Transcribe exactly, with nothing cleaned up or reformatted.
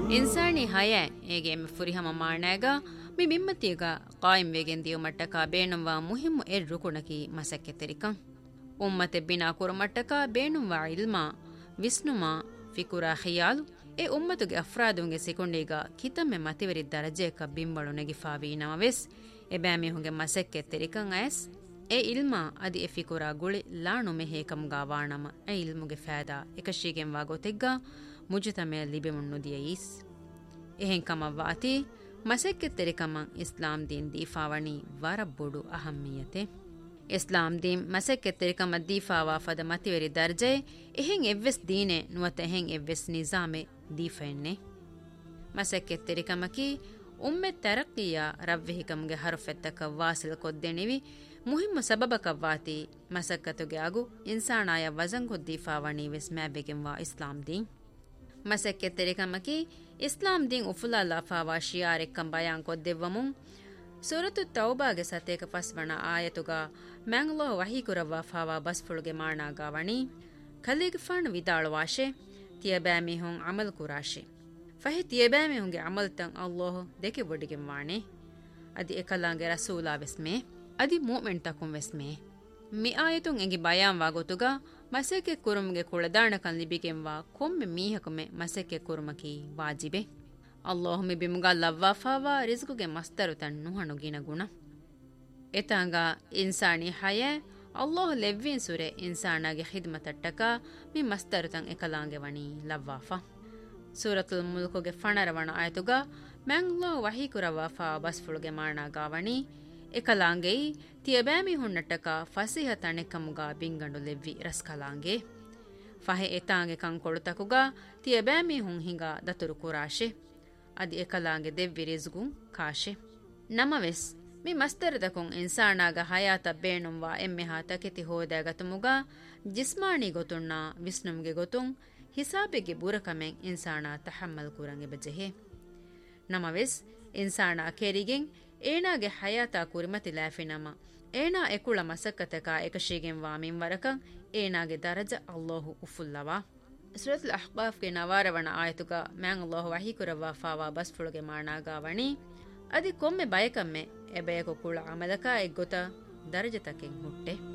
ಇನ್ಸಾನಿ ಹಯ ಏಗೆ ಎಮ್ಮೆ ಫುರಿಹಮ ಮಾಣಾಗ ಮಿ ಮಿಮ್ಮತಿಗ ಕಾಯಿಂ ವೇಗೆನ್ ದಿಯು ಮಟ್ಟಕ ಬೇಣುವ ಮುಹಿಮ್ಮು ಎರ್ ರುಕುಣಕಿ ಮಸಕ್ಕೆ ತೆರಿಕಂ ಉಮ್ಮತೆ Bina ಕುರುಮಟ್ಟಕ ಬೇಣುವ ಇಲ್ಮಾ ವಿಸ್ನುಮಾ ಫಿಕುರಾ ಖಿಯಾಲು A ಉಮ್ಮತುಗೆ ಅಫ್ರಾದುಂಗೆ ಸಿಕೊಂಡೀಗ ಕಿತಮ್ಮೆ ಮತಿವರಿ ದರಜೆಕ ಬಿಂಬಳು ನೆಗಿಫಾವಿ ನಮವೆಸ್ A ಬ್ಯಾಮಿ ಹುಂಗೆ ಮಸಕ್ಕೆ ತೆರಿಕಂ ಆಯಸ್ A ಇಲ್ಮಾ ಅದಿ ಎ ಫಿಕುರಾ ಗುಳಿ ಲಾಣು ಮೆಹೇಕಂಗಾ ವಾಣಮ ಎ ಇಲ್ಮುಗೆ ಫಾದಾ ಎಕಶೀಗೆಂ ವಾಗೋತೆಗ್ಗ ಮುಜತಮೆ ಲಿಬೆಮುನ್ನು ದಿಯೀಸ್ ಎಹೆಂ ಕಮವ್ವಾತಿ ಮಸಕ್ಕೆ ತೆರಿಕಮಂ ಇಸ್ಲಾಂ ದೀನ್ ದೀಫಾವಣಿ ವರಬ್ಬುಡು ಅಹಮ್ಮಿಯತೆ ಇಸ್ಲಾಂ ದೀನ್ ಮಸಕ್ಕೆ ತೆರಿಕಮ ದೀಫಾವಾ ಫದ ಮತಿವೆರಿ ದರ್ಜೆ ಎಹೆಂ ಎವ್ವೆಸ್ ದೀನೆ ನುವತ ಎಹೆಂ ಎವ್ವೆಸ್ ನಿಜಾಮೆ ದೀಫೆನ್ನೆ ಮಸಕ್ಕೆ ತೆರಿಕಮಕಿ ಉಮ್ಮೆ ತರಕ್ಕಿಯ ರವ್ವೆಹಿಕಮ್ಗೆ ಹರುಫೆತ್ತಕ ವಾಸಿಲ್ ಕೊದ್ದೆಣಿವಿ ಮುಹಿಮ್ಮು ಸಬಬಕವ್ವಾತಿ ಮಸಕ್ಕತುಗೆ ಆಗು ಇನ್ಸಾಣಾಯ ವಜಂಗೊದ್ದೀಫಾವಣಿ ವೆಸ್ ಮ್ಯಾಬೆಗೆಂವಾ ಇಸ್ಲಾಂ ದೀನ್ ಮಸಕ್ಕೆ ತೆರಿಕಮಕಿ ಇಸ್ಲಾಂ ದೀನ್ ಉಫುಲಾಲಾ ಫಾವಾ ಶಿಯಾರೆಕ್ಕಂ ಬಯಾನ್ ಕೊದ್ದೆವ್ವಮುಂ ಸೂರತು ತೌಬಾಗೆ ಸತೇಕ ಫಸ್ವಣ ಆಯತುಗ ಮ್ಯಾಂಗ್ಲೋ ವಹೀಕುರವ್ವಾ ಫಾವಾ ಬಸ್ಫುಳುಗೆ ಮಾಣಾಗಾವಣಿ ಖಲೀಗ್ ಫಣ್ ವಿದಾಳುವಾಶೆ ತಿಯಬ್ಯಾಮಿ ಹುಂ ಅಮಲ್ ಕುರಾಶೆ ಫಹಿ ತಿಯಬ್ಯಾಮಿ ಹುಂಗೆ ಅಮಲ್ ತಂ ಅಲ್ಲೋಹ ದೆಕೆ ಬೊಡಿಗೆಂ ವಾಣೆ ಅದಿ ಎಕಲಾಂಗೆ ರಸೂಲಾ ವೆಸ್ಮೆ ಅದಿ ಮೂಮೆಂಟ್ ತಕುಂ ವೆಸ್ಮೆ ಮಿ ಆಯತುಂ ಎಂಗಿ ಬಯಾನ್ ವಾಗೊತುಗ ಮಸೆಕೆ ಕುರುಮ್ಗೆ ಕುಳದಾಣಕನ್ ಲಿಬಿಗೆಂವಾ ಕೊಮ್ಮೆ ಮೀಹಕುಮೆ ಮಸೆಕೆ ಕುರುಮಕಿ ವಾಜಿಬೆ ಅಲ್ಲಾಹ್ ಮಿ ಬಿಮುಗ ಲವ್ವಾಫಾವಾ ರಿಜ್ಕುಗೆ ಮಸ್ತರು ತನ್ನು ಹಣುಗಿನ ಗುಣ ಎತಾಂಗ ಇನ್ಸಾನಿ ಹಯ ಅಲ್ಲಾಹ್ ಲೆವ್ವಿನ್ ಸುರೆ ಇನ್ಸಾನಾಗೆ ಖಿದ್ಮತಟ್ಟಕ ಮಿ ಮಸ್ತರು ತಂ ಎಕಲಾಂಗೆ ವಣಿ ಲವ್ವಾಫಾ ಸೂರತುಲ್ ಮುಲ್ಕುಗೆ ಫಣರವಣ ಆಯತುಗ ಮ್ಯಾಂಗ್ಲೋ ವಹೀಕುರವಾಫಾ ಬಸ್ಫುಳುಗೆ ಮಾಣಾಗಾವಣಿ ಎಕಲಾಂಗೆಯಿ ತಿಯಬ್ಯಾಮಿ ಹುಣ್ಣಟ್ಟಕ ಫಸಿಹ ತಣೆಕಮುಗ ಬಿಂಗಂಡು ಲೆವ್ವಿ ರಸ್ಕಲಾಂಗೆ ಫಹೆ ಎತಾಂಗೆ ಕಂಕೊಳುತಕುಗ ತಿಯಬ್ಯಾಮಿ ಹುಂ ಹಿಂಗ ದತುರು ಕುರಾಶೆ ಅದಿ ಎಕಲಾಂಗೆ ದೆವ್ವಿ ರಿಜ್ಗುಂ ಕಾಶೆ ನಮವೆಸ್ ಮಿ ಮಸ್ತರದಕುಂ ಇನ್ಸಾನಾಗ ಹಯಾತ ಬೇಣುಂವಾ ಎಮ್ಮೆಹಾ ತಕೆತಿ ಹೋದಾಗತುಮುಗ ಜಿಸ್ಮಾನಿ ಗೊತುಣ್ಣ ವಿಸ್ನುಮ್ಗೆ ಗೊತುಂ ಹಿಸಾಬೆಗೆ ಬುರಕಮೆಂ ಇನ್ಸಾನಾ ತಹಮ್ಮಲ್ ಕುರಂಗೆ ಬಜೆಹೆ ನಮವೆಸ್ ಇನ್ಸಾನಾ ಕೆರಿಗೆಂ ಏನಾಗೆ ಹಯಾತಾ ಕುರಿಮತಿ ಲಾಫಿನಮ ಏನಾ ಎಕುಳ ಮಸಕ್ಕತಕ ಏಕಶೀಗೆಂ ವಾಮಿಂ ವರಕಂ ಏನಾಗೆ ದರಜ ಅಲ್ಲಾಹು ಉಫುಲ್ಲವಾ ಸೂರತುಲ್ ಅಹ್ಕಾಫ್ಗೆ ನವಾರವಣ ಆಯತುಗ ಮ್ಯಾಂಗ್ ಅಲ್ಲಾಹು ವಹೀಕುರವಾ ಫಾವಾ ಬಸ್ಫುಳುಗೆ ಮಾಣಾಗಾವಣಿ ಅದಿ ಕೊಮ್ಮೆ ಬಯಕಮ್ಮೆ ಎಬೆಯಕು ಕುಳ ಅಮಲಕ ಎಗ್ಗೊತ ದರಜತಕೆಂ ಹುಟ್ಟೆ